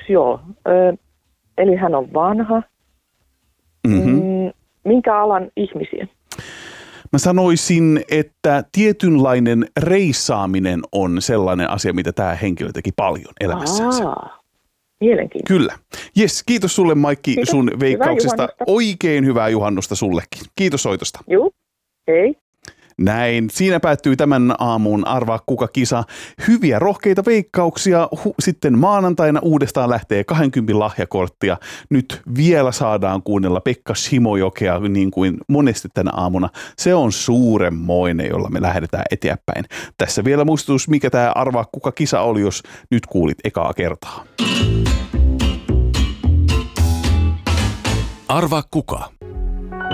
joo. Eli hän on vanha. Minkä alan ihmisiä? Mä sanoisin, että tietynlainen reissaaminen on sellainen asia, mitä tämä henkilö teki paljon elämässänsä. Mielenkiintoista. Kyllä. Jes, kiitos sulle Maikki sun veikkauksesta. Oikein hyvää juhannusta sullekin. Kiitos soitosta. Joo, hei. Näin. Siinä päättyy tämän aamun Arvaa kuka -kisa. Hyviä rohkeita veikkauksia. Sitten maanantaina uudestaan lähtee 20 lahjakorttia. Nyt vielä saadaan kuunnella Pekka Simojokea niin kuin monesti tänä aamuna. Se on suuremmoinen, jolla me lähdetään eteenpäin. Tässä vielä muistutus, mikä tämä Arvaa kuka -kisa oli, jos nyt kuulit ekaa kertaa. Arvaa kuka.